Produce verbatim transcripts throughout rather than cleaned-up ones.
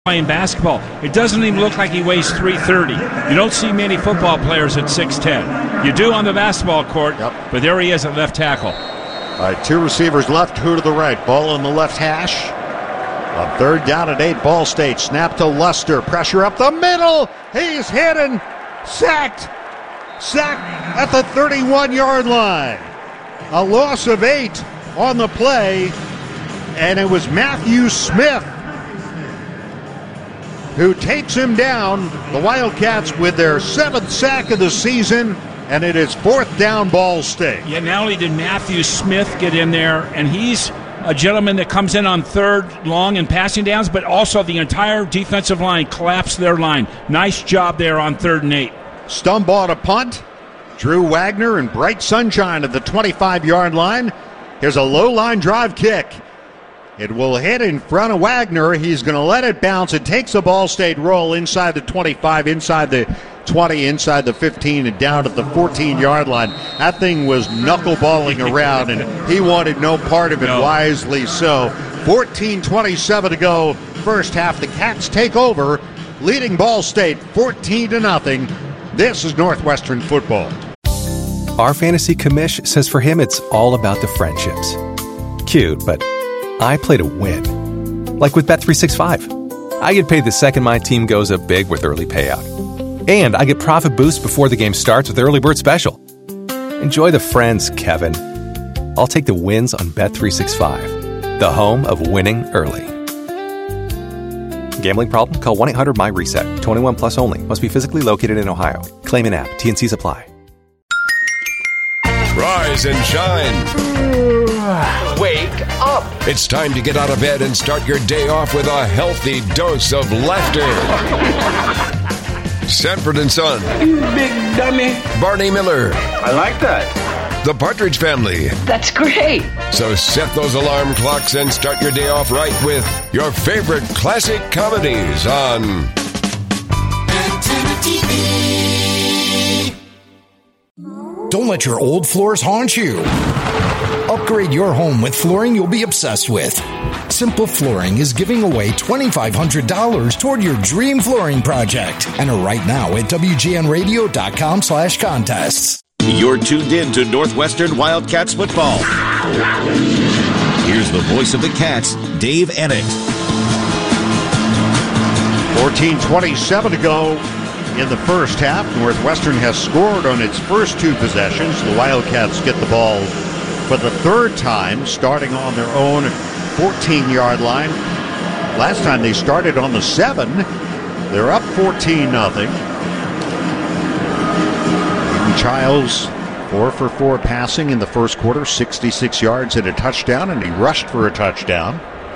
playing basketball. It doesn't even look like he weighs three thirty. You don't see many football players at six ten. You do on the basketball court, yep. But there he is at left tackle. All right, two receivers left, two to the right. Ball on the left hash. On third down and eight, Ball State. Snap to Luster. Pressure up the middle. He's hit and sacked. Sacked at the thirty-one-yard line. A loss of eight on the play, and it was Matthew Smith who takes him down. The Wildcats with their seventh sack of the season, and it is fourth down, Ball State. Yeah, not only did Matthew Smith get in there, and he's a gentleman that comes in on third long and passing downs, but also the entire defensive line collapsed their line. Nice job there on third and eight. Stumbaugh to punt. Drew Wagner in bright sunshine at the twenty-five-yard line. Here's a low-line drive kick. It will hit in front of Wagner. He's going to let it bounce. It takes a Ball State roll inside the twenty-five, inside the twenty, inside the fifteen, and down at the fourteen-yard line. That thing was knuckleballing around, and he wanted no part of it, no. Wisely so. fourteen twenty-seven to go. First half, the Cats take over, leading Ball State fourteen to nothing. This is Northwestern football. Our fantasy commish says for him it's all about the friendships. Cute, but I play to win. Like with Bet three sixty-five. I get paid the second my team goes up big with early payout. And I get profit boost before the game starts with Early Bird Special. Enjoy the friends, Kevin. I'll take the wins on Bet three sixty-five, the home of winning early. Gambling problem? Call one eight hundred M Y reset. twenty-one plus only. Must be physically located in Ohio. Claim in app. T N Cs apply. Rise and shine. Wake up. It's time to get out of bed and start your day off with a healthy dose of laughter. Sanford and Son. You big dummy. Barney Miller. I like that. The Partridge Family. That's great. So set those alarm clocks and start your day off right with your favorite classic comedies on Antenna T V. Don't let your old floors haunt you. Upgrade your home with flooring you'll be obsessed with. Simple Flooring is giving away twenty-five hundred dollars toward your dream flooring project. Enter right now at W G N radio dot com slash contests. You're tuned in to Northwestern Wildcats football. Here's the voice of the Cats, Dave Ennett. fourteen twenty-seven to go in the first half. Northwestern has scored on its first two possessions. The Wildcats get the ball for the third time, starting on their own fourteen-yard line. Last time they started on the seven. They're up fourteen nothing. Childs, four for four passing in the first quarter, sixty-six yards and a touchdown, and he rushed for a touchdown.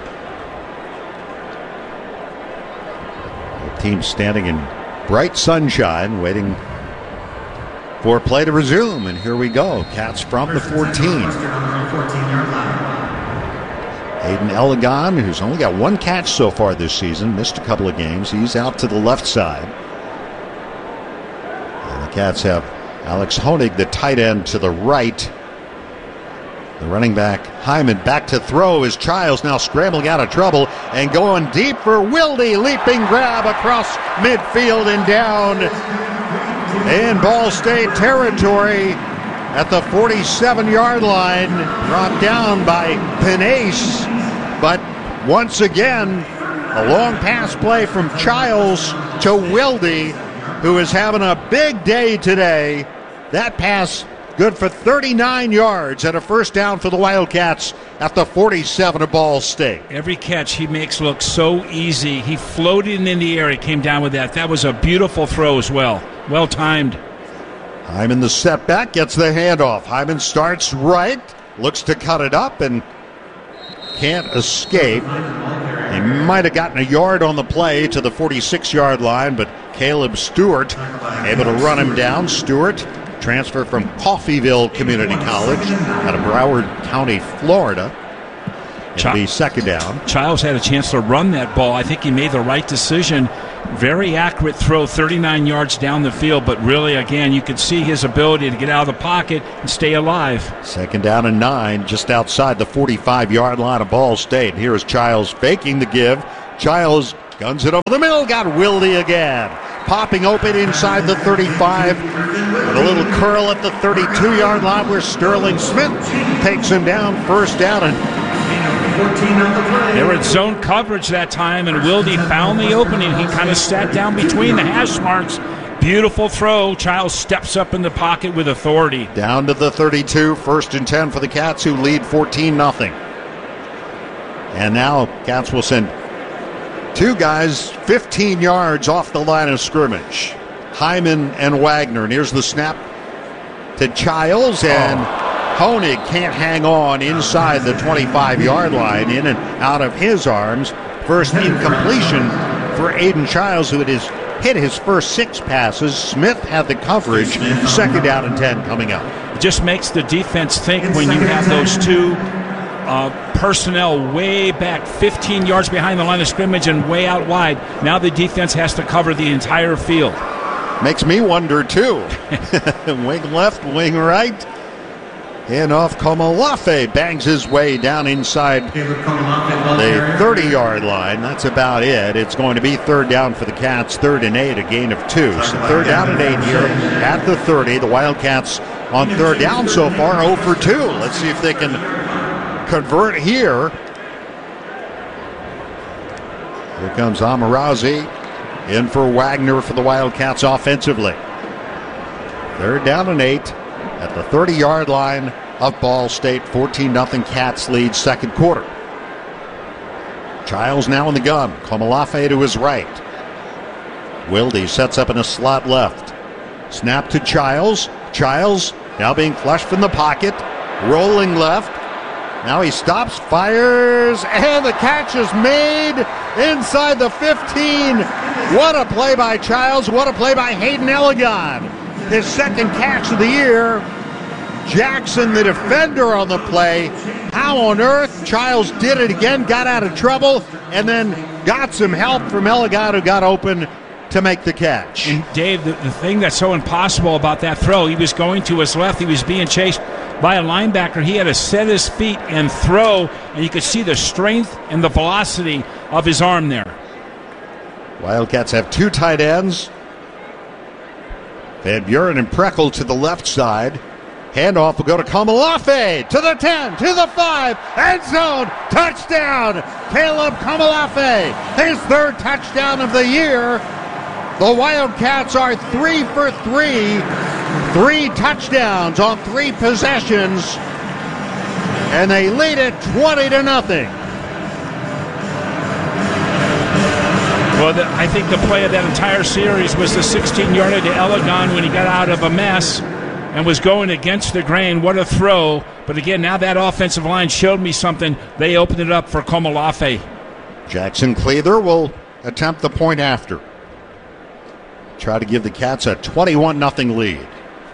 The team standing in bright sunshine, waiting for play to resume, and here we go. Cats from the fourteen. Aiden Elegant, who's only got one catch so far this season, missed a couple of games. He's out to the left side. And the Cats have Alex Honig, the tight end, to the right. The running back, Hyman, back to throw as Childs now scrambling out of trouble and going deep for Wilde. Leaping grab across midfield and down in Ball State territory at the forty-seven-yard line. Brought down by Pinace. But once again, a long pass play from Childs to Wilde, who is having a big day today. That pass good for thirty-nine yards and a first down for the Wildcats at the forty-seven of Ball State. Every catch he makes looks so easy. He floated in the air. He came down with that. That was a beautiful throw as well. Well timed. Hyman, the setback, gets the handoff. Hyman starts right, looks to cut it up, and can't escape. He might have gotten a yard on the play to the forty-six-yard line, but Caleb Stewart able to run him down. Stewart, transfer from Coffeyville Community College out of Broward County, Florida. It'll be second down. Childs had a chance to run that ball. I think he made the right decision. Very accurate throw, thirty-nine yards down the field, but really, again, you could see his ability to get out of the pocket and stay alive. Second down and nine, just outside the forty-five-yard line of Ball State. Here is Childs faking the give. Childs Guns it over the middle, got Wilde again. Popping open inside the thirty-five. With a little curl at the thirty-two-yard line where Sterling Smith takes him down. First down, and they were in zone coverage that time, and Wilde found the opening. He kind of sat down between the hash marks. Beautiful throw. Childs steps up in the pocket with authority. Down to the thirty-two. First and ten for the Cats, who lead fourteen nothing. And now Cats will send two guys fifteen yards off the line of scrimmage. Hyman and Wagner. And here's the snap to Childs, and oh. Honig can't hang on inside the twenty-five-yard line, in and out of his arms. First incompletion for Aiden Childs, who it is hit his first six passes. Smith had the coverage. Second down and ten coming up. It just makes the defense think when you have those two uh, personnel way back fifteen yards behind the line of scrimmage and way out wide. Now the defense has to cover the entire field. Makes me wonder, too. Wing left, wing right. And off Komolafe bangs his way down inside the thirty-yard line. That's about it. It's going to be third down for the Cats, third and eight, a gain of two. So third down and eight here at the thirty. The Wildcats on third down so far, oh for two. Let's see if they can convert here. Here comes Amarazi in for Wagner for the Wildcats offensively. Third down and eight at the thirty-yard line of Ball State. fourteen nothing Cats lead second quarter. Childs now in the gun. Komolafe to his right. Wilde sets up in a slot left. Snap to Childs. Childs now being flushed from the pocket. Rolling left. Now he stops, fires, and the catch is made inside the fifteen. What a play by Childs. What a play by Hayden Elligon. His second catch of the year. Jackson, the defender on the play. How on earth? Childs did it again, got out of trouble, and then got some help from Elligon, who got open to make the catch. And Dave, the, the thing that's so impossible about that throw, he was going to his left. He was being chased by a linebacker. He had to set his feet and throw, and you could see the strength and the velocity of his arm there. Wildcats have two tight ends. Van Buren and Preckle to the left side. Handoff will go to Komolafe, to the ten, to the five, end zone, touchdown, Caleb Komolafe, his third touchdown of the year. The Wildcats are three for three, three touchdowns on three possessions, and they lead it twenty to nothing. Well, the, I think the play of that entire series was the sixteen-yarder to Elligon when he got out of a mess and was going against the grain. What a throw. But again, now that offensive line showed me something. They opened it up for Komolafe. Jackson Cleather will attempt the point after. Try to give the Cats a twenty-one nothing lead.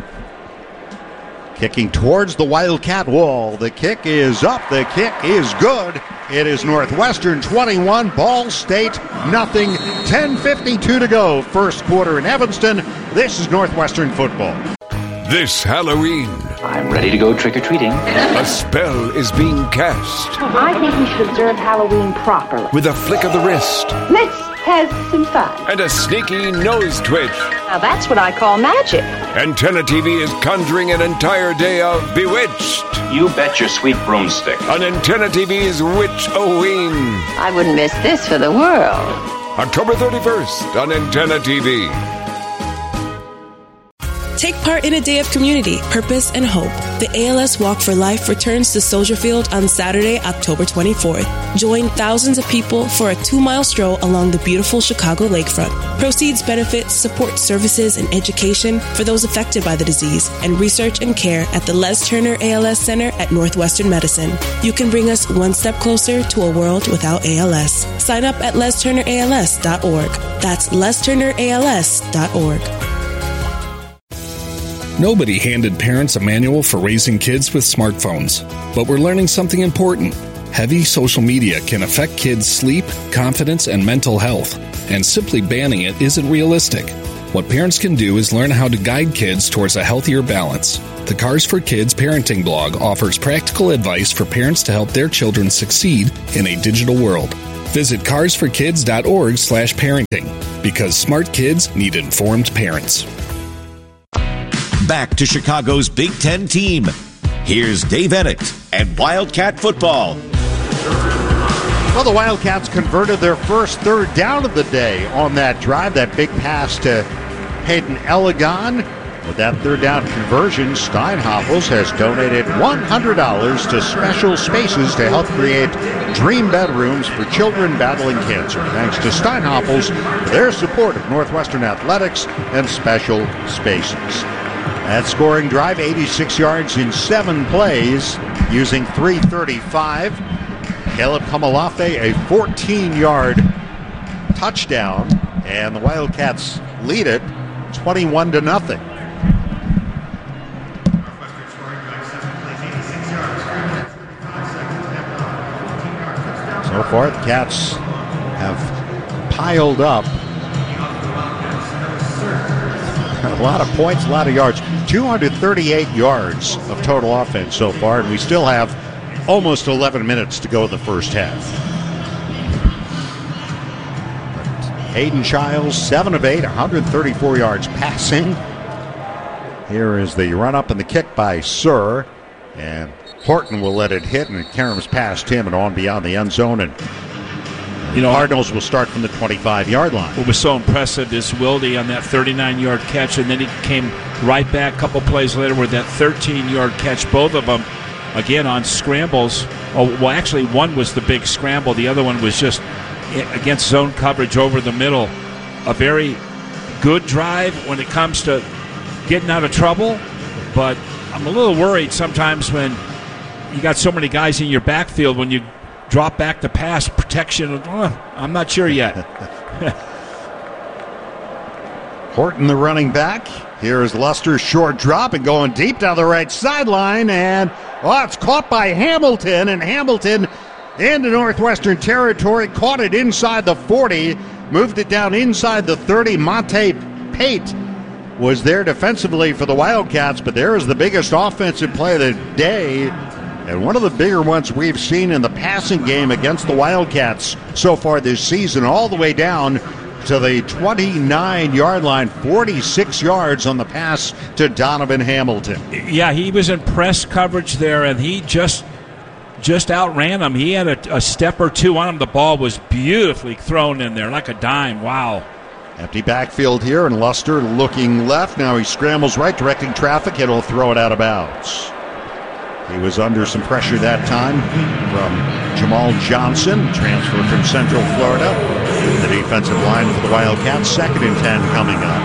Kicking towards the Wildcat wall. The kick is up. The kick is good. It is Northwestern twenty-one, Ball State nothing. ten fifty-two to go. First quarter in Evanston. This is Northwestern football. This Halloween, I'm ready to go trick-or-treating. a spell is being cast I think we should observe Halloween properly. with a flick of the wrist Let's have some fun. and a sneaky nose twitch. Now that's what I call magic. Antenna T V is conjuring an entire day of Bewitched You bet your sweet broomstick. on Antenna T V's Witch-O-Ween. I wouldn't miss this for the world. October thirty-first on Antenna T V. Take part in a day of community, purpose, and hope. The A L S Walk for Life returns to Soldier Field on Saturday, October twenty-fourth. Join thousands of people for a two-mile stroll along the beautiful Chicago lakefront. Proceeds benefit support services and education for those affected by the disease and research and care at the Les Turner A L S Center at Northwestern Medicine. You can bring us one step closer to a world without A L S. Sign up at les turner a l s dot org. That's les turner a l s dot org. Nobody handed parents a manual for raising kids with smartphones, but we're learning something important. Heavy social media can affect kids' sleep, confidence, and mental health, and simply banning it isn't realistic. What parents can do is learn how to guide kids towards a healthier balance. The Cars for Kids parenting blog offers practical advice for parents to help their children succeed in a digital world. Visit cars for kids dot org slash parenting, because smart kids need informed parents. Back to Chicago's Big Ten team. Here's Dave Ennett and Wildcat football. Well, the Wildcats converted their first third down of the day on that drive, that big pass to Hayden Elegon. With that third down conversion, Steinhoffels has donated one hundred dollars to Special Spaces to help create dream bedrooms for children battling cancer. Thanks to Steinhoffels for their support of Northwestern Athletics and Special Spaces. That scoring drive, eighty-six yards in seven plays, using three thirty-five. Caleb Kamalafe, a fourteen-yard touchdown, and the Wildcats lead it twenty-one to nothing. So far, the Cats have piled up a lot of points, a lot of yards. two hundred thirty-eight yards of total offense so far, and we still have almost eleven minutes to go in the first half. But Hayden Childs, seven of eight, one hundred thirty-four yards passing. Here is the run-up and the kick by Sir, and Horton will let it hit, and it caroms past him and on beyond the end zone. And you know, Cardinals will start from the twenty-five-yard line. What was so impressive is Wilde on that thirty-nine-yard catch, and then he came right back a couple plays later with that thirteen-yard catch. Both of them, again, on scrambles. Oh, well, actually, one was the big scramble. The other one was just against zone coverage over the middle. A very good drive when it comes to getting out of trouble, but I'm a little worried sometimes when you got so many guys in your backfield when you drop back to pass protection. Oh, I'm not sure yet. Horton, the running back. Here is Luster's short drop and going deep down the right sideline. And, oh, it's caught by Hamilton. And Hamilton into Northwestern territory. Caught it inside the forty. Moved it down inside the thirty. Monte Pate was there defensively for the Wildcats. But there is the biggest offensive play of the day, and one of the bigger ones we've seen in the passing game against the Wildcats so far this season, all the way down to the twenty-nine-yard line, forty-six yards on the pass to Donovan Hamilton. Yeah, he was in press coverage there, and he just just outran him. He had a, a step or two on him. The ball was beautifully thrown in there like a dime. Wow. Empty backfield here, and Luster looking left. Now he scrambles right, directing traffic, and he'll throw it out of bounds. He was under some pressure that time from Jamal Johnson, transfer from Central Florida. The defensive line for the Wildcats, second and ten coming up.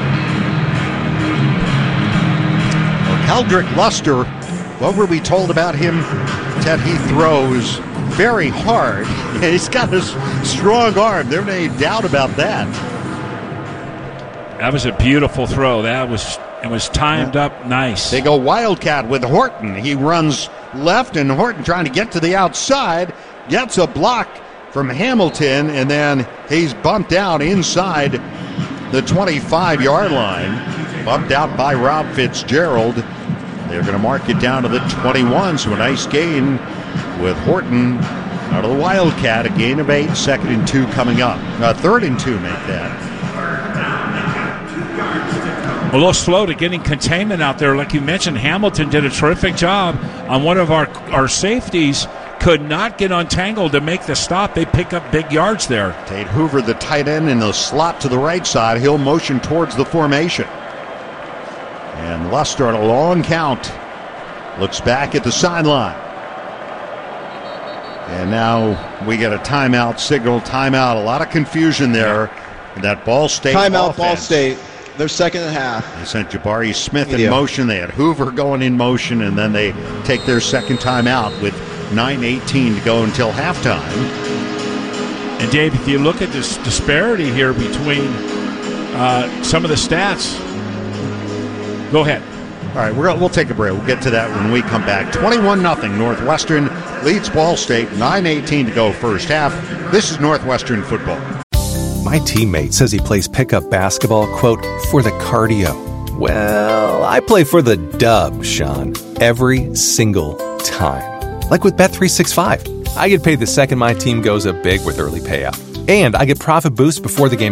Well, Keldrick Luster, what were we told about him? That he throws very hard. He's got a strong arm. There's no doubt about that. That was a beautiful throw. That was it was timed yeah. up nice. They go Wildcat with Horton. He runs left, and Horton trying to get to the outside. Gets a block from Hamilton, and then he's bumped out inside the twenty-five-yard line. Bumped out by Rob Fitzgerald. They're going to mark it down to the twenty-one, so a nice gain with Horton out of the Wildcat. A gain of eight, second and two coming up. Uh, third and two make that. A little slow to getting containment out there. Like you mentioned, Hamilton did a terrific job on one of our, our safeties. Could not get untangled to make the stop. They pick up big yards there. Tate Hoover, the tight end, in the slot to the right side. He'll motion towards the formation. And Luster on a long count. Looks back at the sideline. And now we get a timeout signal. Timeout. A lot of confusion there. And that Ball State timeout, offense. Ball State. Their second and a half. They sent Jabari Smith in yeah. motion. They had Hoover going in motion, and then they take their second timeout with nine eighteen to go until halftime. And Dave, if you look at this disparity here between uh, some of the stats, go ahead. All right, we're, we'll take a break. We'll get to that when we come back. twenty-one nothing Northwestern leads Ball State. nine eighteen to go first half. This is Northwestern football. My teammate says he plays pickup basketball, quote, for the cardio. Well, I play for the dub, Sean, every single time. Like with Bet three sixty-five. I get paid the second my team goes up big with early payout. And I get profit boost before the game